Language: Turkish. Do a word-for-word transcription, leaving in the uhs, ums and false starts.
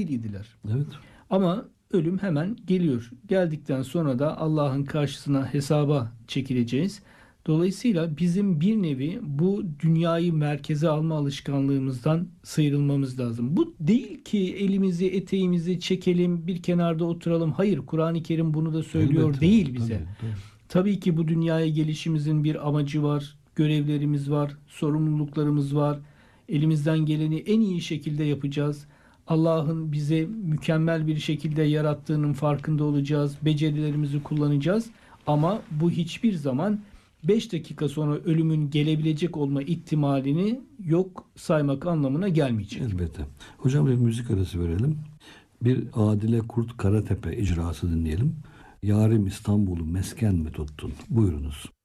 değil idiler. Evet. Ama ölüm hemen geliyor. Geldikten sonra da Allah'ın karşısına hesaba çekileceğiz. Dolayısıyla bizim bir nevi bu dünyayı merkeze alma alışkanlığımızdan sıyrılmamız lazım. Bu değil ki elimizi eteğimizi çekelim, bir kenarda oturalım. Hayır, Kur'an-ı Kerim bunu da söylüyor Elbette. değil bize. Tabii, tabii. Tabii ki bu dünyaya gelişimizin bir amacı var, görevlerimiz var, sorumluluklarımız var. Elimizden geleni en iyi şekilde yapacağız. Allah'ın bize mükemmel bir şekilde yarattığının farkında olacağız. Becerilerimizi kullanacağız. Ama bu hiçbir zaman beş dakika sonra ölümün gelebilecek olma ihtimalini yok saymak anlamına gelmeyecek. Elbette. Hocam bir müzik arası verelim. Bir Adile Kurt Karatepe icrası dinleyelim. Yarim İstanbul'u mesken mi tuttun? Buyurunuz.